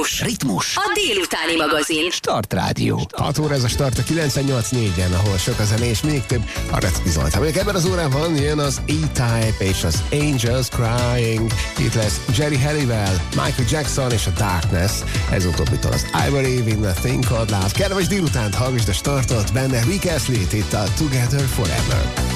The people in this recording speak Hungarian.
Ritmus. A délutáni magazin. Start Rádió. 6 óra ez a Start a 98.4-en, ahol sok a zene és még több arra bizonytam. Ebben az órában jön az E-Type és az Angels Crying. Itt lesz Jerry Halliwell, Michael Jackson és a Darkness. Ez utóbbitól az I Believe in a Thing Called Love. Kellemes délutánt, hallgassd a Startot, benne Rick Astley-t itt a Together Forever.